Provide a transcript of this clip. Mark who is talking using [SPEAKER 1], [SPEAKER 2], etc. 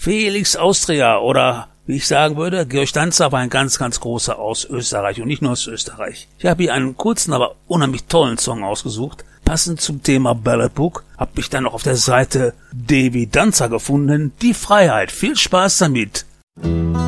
[SPEAKER 1] Felix Austria oder, wie ich sagen würde, Georg Danzer war ein ganz, ganz großer aus Österreich und nicht nur aus Österreich. Ich habe hier einen kurzen, aber unheimlich tollen Song ausgesucht. Passend zum Thema Ballad Book habe ich dann noch auf der Seite Davy Danzer gefunden. Die Freiheit. Viel Spaß damit.